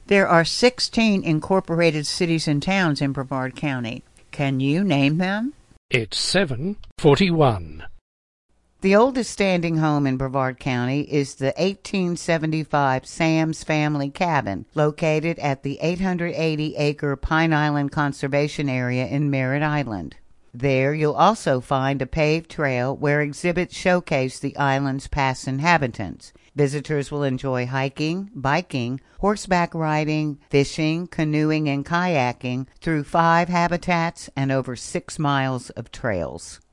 There are 16 incorporated cities and towns in Brevard County. Can you name them? It's 741. The oldest standing home in Brevard County is the 1875 Sam's Family Cabin, located at the 880-acre Pine Island Conservation Area in Merritt Island. There you'll also find a paved trail where exhibits showcase the island's past inhabitants. Visitors will enjoy hiking, biking, horseback riding, fishing, canoeing, and kayaking through 5 habitats and over 6 miles of trails.